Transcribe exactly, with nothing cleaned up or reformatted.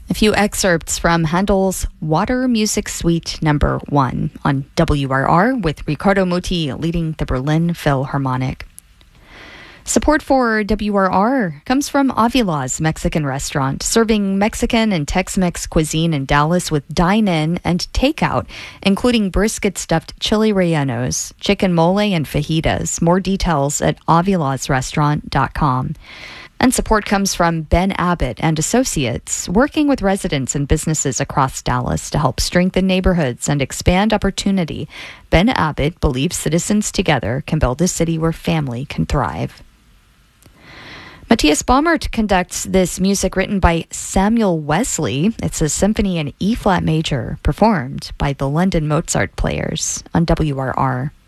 A few excerpts from Handel's Water Music Suite Number One on W R R with Riccardo Muti leading the Berlin Philharmonic. Support for W R R comes from Avila's Mexican Restaurant, serving Mexican and Tex-Mex cuisine in Dallas with dine-in and takeout, including brisket stuffed chili rellenos, chicken mole, and fajitas. More details at avilas restaurant dot com. And support comes from Ben Abbott and Associates, working with residents and businesses across Dallas to help strengthen neighborhoods and expand opportunity. Ben Abbott believes citizens together can build a city where family can thrive. Matthias Baumert conducts this music written by Samuel Wesley. It's a symphony in E-flat major, performed by the London Mozart Players on W R R.